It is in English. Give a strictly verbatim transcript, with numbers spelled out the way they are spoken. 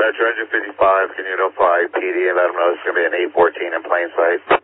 Dispatcher, engine fifty-five, can you notify P D and let them know it's going to be an eight fourteen in plain sight?